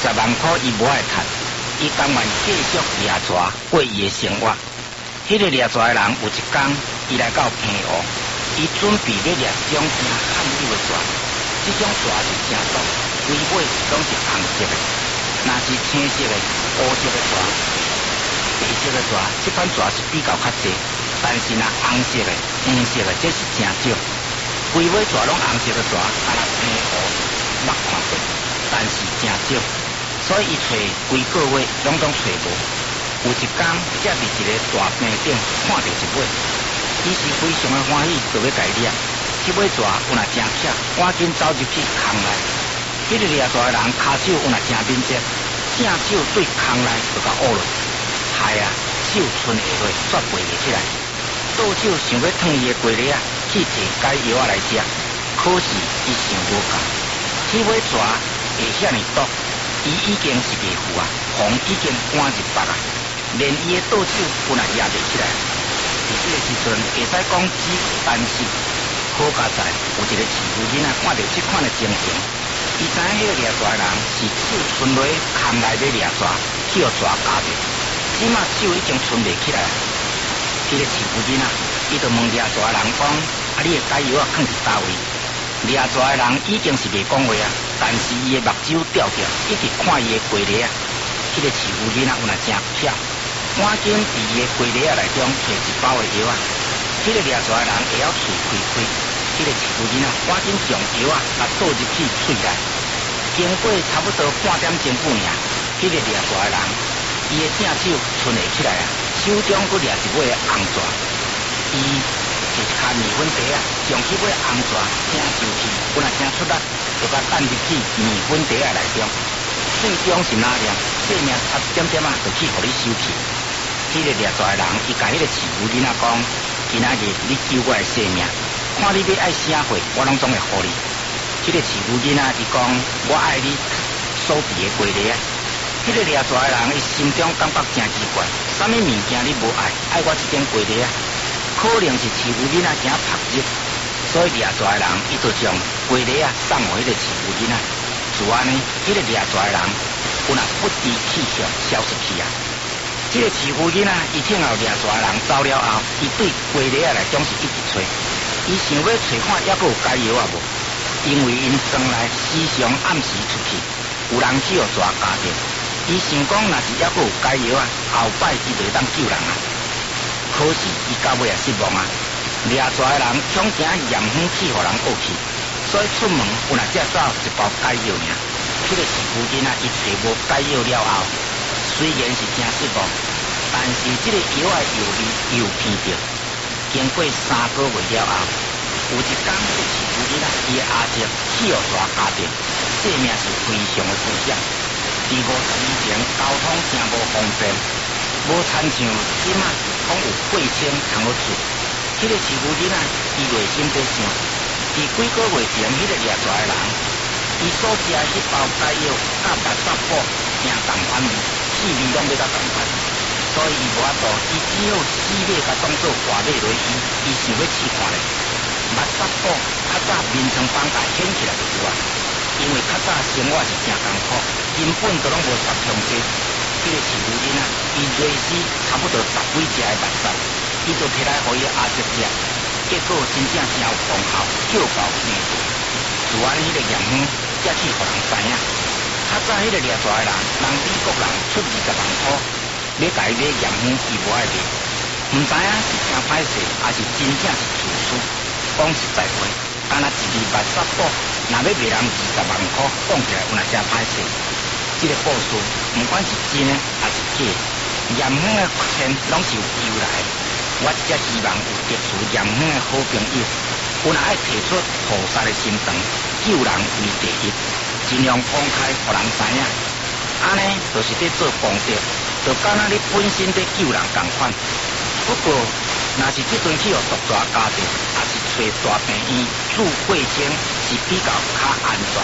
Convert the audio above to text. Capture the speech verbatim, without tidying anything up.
十万块伊无爱趁，伊甘愿继续掠蛇过伊的生活。迄、那个掠蛇的人有一天，伊来到平湖，伊准备要掠一种真罕有的蛇，这种蛇是真毒，规尾拢是红色的，若是青色的、乌色的蛇、白色的蛇，这款蛇是比较较济，但是若红色的、黄色的，这是真少。规尾蛇拢红色的蛇，啊若平湖捌看过，但是真少，所以伊找规个月拢总找无。有一天，才伫一个大坪顶看到一尾，伊是非常的欢喜，就要甲伊掠。这尾蛇有若真巧，赶紧走入去空内。迄、那个掠蛇的人骹手有若真敏捷，正手对空内就甲握落，害啊手伸下落，煞背袂起来。倒手想要烫伊的鸡肋啊，去摕解药啊来食，可是伊想无够，这尾蛇会遐尼毒，伊已经是袂赴啊，风已经赶入腹啊。连伊的倒手有若抓袂起来，伫这个时阵会使讲只有单死。好佳在有一个饲妇囡仔看到这款的情形，伊知影迄个掠蛇的人是手伸落空内要掠蛇，去互蛇咬着，即马手已经伸袂起来。迄、那个饲妇囡仔，伊就问掠蛇的人讲：啊，你的解药啊放伫叨位？掠蛇的人已经是袂讲话啊，但是伊的目睭吊吊，一直看伊的鸡肋啊。迄、那个饲妇囡仔有若真巧。赶紧伫伊的鸡肋仔内中摕一包的药啊！迄、那个掠蛇的人会晓喙开开，迄、那个饲妇囡仔赶紧将药啊，甲倒入去喙内。经过差不多半点钟久尔，迄、那个掠蛇的人，伊的正手伸会起来啊，手中佫掠一尾的红蛇，伊摕一卡面粉袋啊，将迄尾红蛇正收起，本来正出力，就甲放入去面粉袋仔内中。最终是哪样？性命差点点啊，就去互你收起。迄、那个掠蛇的人，伊甲迄个饲妇囡仔讲：今仔日你救我的性命，看你要爱啥货，我拢总会互你。迄、那个饲妇囡仔伊讲：我爱你所伫的鸡肋啊。迄、那个掠蛇的人，伊心中感觉真奇怪，啥物物件你无爱，爱我这点鸡肋啊？可能是饲妇囡仔惊晒日，所以掠蛇的人伊就将鸡肋啊送互迄个饲妇囡仔。自安呢，迄、那个掠蛇的人有若不知气象消失去啊。这个饲妇囡仔，伊听后掠蛇的人走了后，伊对鸡肋仔内总是一直找，伊想要找看还佫有解药啊无？因为因庄内时常暗时出去，有人去互蛇咬着，伊想讲若是还佫有解药啊，后摆伊就会当救人啊。可是伊到尾也失望啊，掠蛇的人恐惊严远去互人恶去。所以出门有若只找一包解药尔，迄、那个饲妇囡仔伊找无解药了后，虽然是真失望，但是这个药的药味又闻到。经过三个月了后，有一天，这个饲妇囡仔伊的阿叔去互蛇咬着，性命是非常的危险。伫五十年前，交通真无方便，无亲像即马讲有过程通好做。迄、那个饲妇囡仔伊内心在想。伫几个月前，迄、那个掠蛇的人，伊所食的迄包解药，甲目屎补正同款味，气味拢要甲同款，所以伊无法度，伊只好死马甲当做活马落去，伊想要试看咧。目屎补较早眠床房甲掀起来就有啊，因为较早生活是真艰苦，根本就拢无插通这。迄、那个饲妇囡仔，伊累死差不多十几只的目屎，伊就摕来互伊阿叔食。结果真正真有功效，救到命。自安迄个验远才去互人知影。较早迄个掠蛇的人，人美国人出二十万块，要甲伊买验远，伊无爱买，毋知影是真歹势，还是真正是自私。讲实在话，干那一粒目屎补，若要卖人二十万块，讲起来有若真歹势。这个故事，毋管是真的还是假，验远的发现拢是有由来的。我只希望有特殊验远的好朋友，有若爱提出菩萨的心肠，救人为第一，尽量公开，互人知影。安尼就是在做功德，就敢若你本身在救人同款。不过，若是这阵去互毒蛇咬着，也是找大病院做过程是比较较安全。